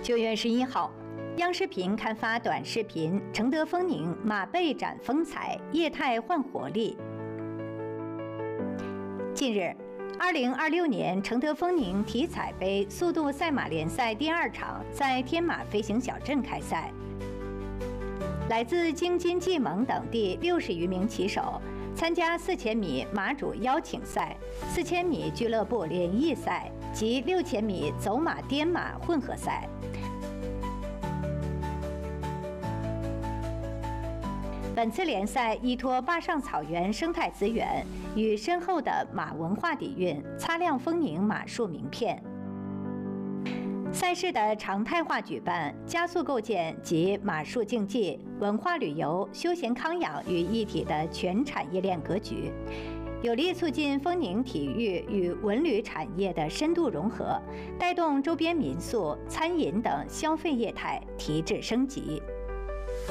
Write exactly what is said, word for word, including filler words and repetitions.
九月十一号，央视频刊发短视频《承德丰宁马背展风采，业态焕活力》。近日，二零二六年承德丰宁体彩杯速度赛马联赛第二场在天马飞行小镇开赛。来自京津冀蒙等地六十余名骑手参加四千米马主邀请赛、四千米俱乐部联谊赛及六千米走马颠马混合赛。本次联赛依托坝上草原生态资源与深厚的马文化底蕴，擦亮丰宁马术名片。赛事的常态化举办，加速构建集马术竞技、文化旅游、休闲康养于一体的全产业链格局，有力促进丰宁体育与文旅产业的深度融合，带动周边民宿、餐饮等消费业态提质升级。